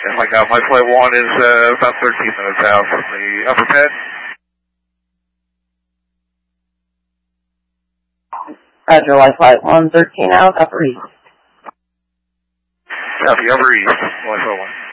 my God, my flight 1 is about 13 minutes out from the upper pad. Roger, Life Flight 113 out, upper east. Copy, upper east, Life 1.